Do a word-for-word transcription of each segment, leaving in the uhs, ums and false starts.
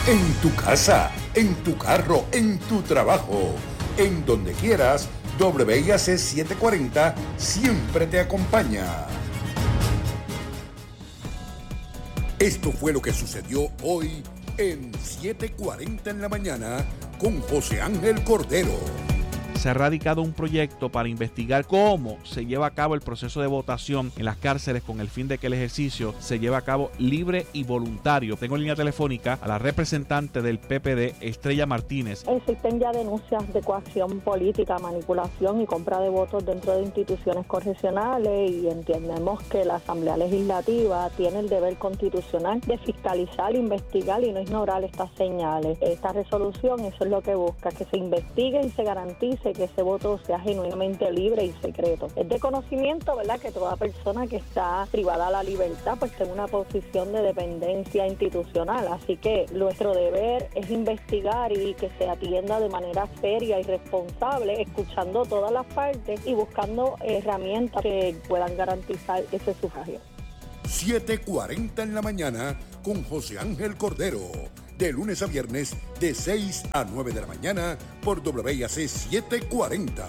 En tu casa, en tu carro, en tu trabajo, en donde quieras, W I A C setecientos cuarenta siempre te acompaña. Esto fue lo que sucedió hoy en setecientos cuarenta en la mañana con José Ángel Cordero. Se ha radicado un proyecto para investigar cómo se lleva a cabo el proceso de votación en las cárceles con el fin de que el ejercicio se lleve a cabo libre y voluntario. Tengo en línea telefónica a la representante del P P D, Estrella Martínez. Existen ya denuncias de coacción política, manipulación y compra de votos dentro de instituciones correccionales y entendemos que la Asamblea Legislativa tiene el deber constitucional de fiscalizar, investigar y no ignorar estas señales. Esta resolución eso es lo que busca, que se investigue y se garantice que ese voto sea genuinamente libre y secreto. Es de conocimiento, ¿verdad?, que toda persona que está privada de la libertad pues tenga una posición de dependencia institucional, así que nuestro deber es investigar y que se atienda de manera seria y responsable, escuchando todas las partes y buscando herramientas que puedan garantizar ese sufragio. siete cuarenta en la mañana con José Ángel Cordero. De lunes a viernes, de seis a nueve de la mañana, por W I A C setecientos cuarenta.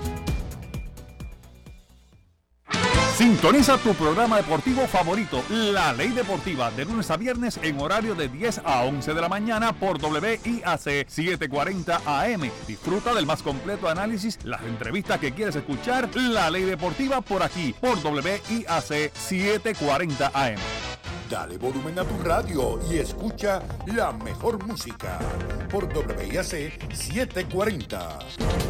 Sintoniza tu programa deportivo favorito, La Ley Deportiva, de lunes a viernes en horario de diez a once de la mañana por W I A C setecientos cuarenta A M. Disfruta del más completo análisis, las entrevistas que quieres escuchar, La Ley Deportiva por aquí, por W I A C setecientos cuarenta A M. Dale volumen a tu radio y escucha la mejor música por W I A C setecientos cuarenta.